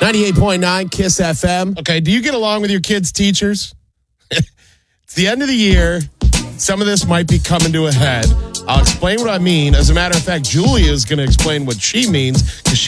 98.9 KISS FM. Okay, do you get along with your kids' teachers? It's the end of the year. Some of this might be coming to a head. I'll explain what I mean. As a matter of fact, Julia is going to explain what she means because